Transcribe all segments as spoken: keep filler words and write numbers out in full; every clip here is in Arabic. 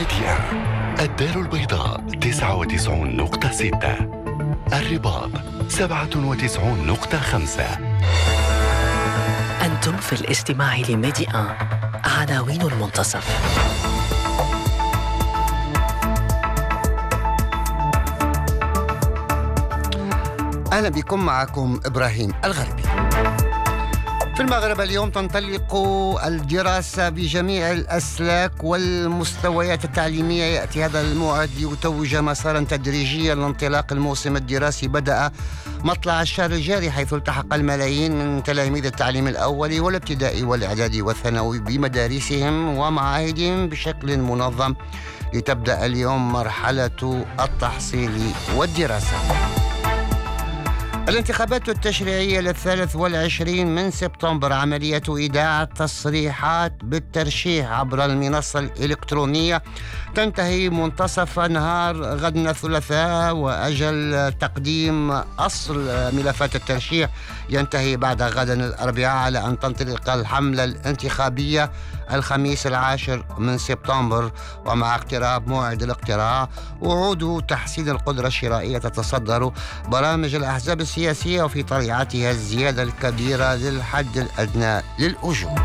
ميديا الدار البيضاء تسعة وتسعون نقطة ستة، الرباط سبعة وتسعون نقطة خمسة. أنتم في الاستماع لميديا عناوين المنتصف. أهلا بكم، معكم إبراهيم الغربي. في المغرب اليوم تنطلق الدراسة بجميع الأسلاك والمستويات التعليمية. يأتي هذا الموعد ليتوج مسارا تدريجيا لانطلاق الموسم الدراسي بدأ مطلع الشهر الجاري، حيث التحق الملايين من تلاميذ التعليم الأولي والابتدائي والإعدادي والثانوي بمدارسهم ومعاهدهم بشكل منظم، لتبدأ اليوم مرحلة التحصيل والدراسة. الانتخابات التشريعية للثالث والعشرين من سبتمبر، عملية إيداع التصريحات بالترشيح عبر المنصة الإلكترونية تنتهي منتصف نهار غد الثلاثاء، وأجل تقديم أصل ملفات الترشيح ينتهي بعد غد الأربعاء، على أن تنطلق الحملة الانتخابية الخميس العاشر من سبتمبر. ومع اقتراب موعد الاقتراع وعود تحسين القدرة الشرائية تتصدر برامج الأحزاب السياسية، وفي طليعتها الزيادة الكبيرة للحد الأدنى للأجور.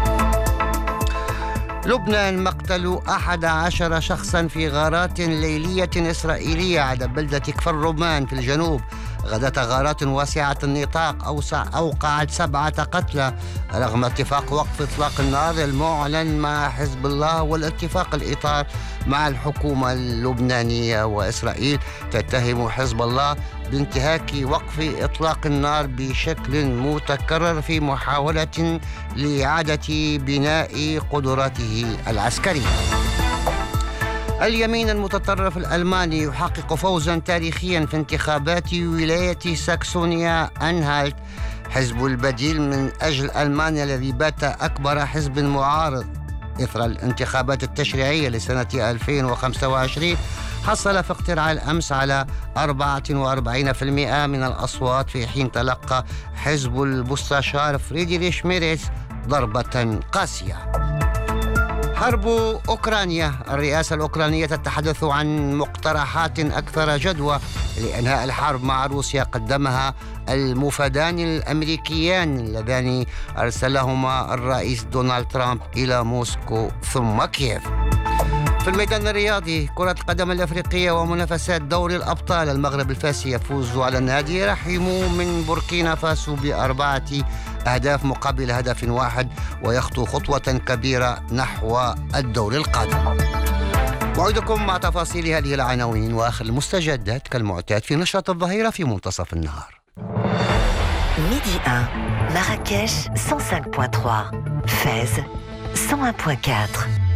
لبنان، مقتل أحد عشر شخصا في غارات ليلية إسرائيلية على بلدة كفر رمان في الجنوب. غدت غارات واسعة النطاق أوسع أوقعت سبعة قتلى رغم اتفاق وقف إطلاق النار المعلن مع حزب الله والاتفاق الإطار مع الحكومة اللبنانية. وإسرائيل تتهم حزب الله بانتهاك وقف إطلاق النار بشكل متكرر في محاولة لإعادة بناء قدراته العسكرية. اليمين المتطرف الألماني يحقق فوزا تاريخيا في انتخابات ولاية ساكسونيا أنهالت. حزب البديل من أجل ألمانيا الذي بات أكبر حزب معارض إثر الانتخابات التشريعية لسنة ألفين وخمسة وعشرين حصل في اقتراع الأمس على أربعة وأربعين بالمئة من الأصوات، في حين تلقى حزب المستشار فريدريش ميرز ضربة قاسية. حرب أوكرانيا، الرئاسة الأوكرانية تتحدث عن مقترحات أكثر جدوى لإنهاء الحرب مع روسيا قدمها المفادان الأمريكيان اللذان أرسلهما الرئيس دونالد ترامب إلى موسكو ثم كييف. في الميدان الرياضي، كرة القدم الأفريقية ومنافسات دوري الأبطال، المغرب الفاسي يفوز على النادي رحيمو من بوركينا فاسو بأربعة أهداف مقابل هدف واحد، ويخطو خطوة كبيرة نحو الدور القادم. موعدكم مع تفاصيل هذه العناوين وآخر المستجدات كالمعتاد في نشرة الظهيرة في منتصف النهار. ميدي واحد، مراكش مية وخمسة فاصلة ثلاثة، فاز مية واحد فاصلة أربعة.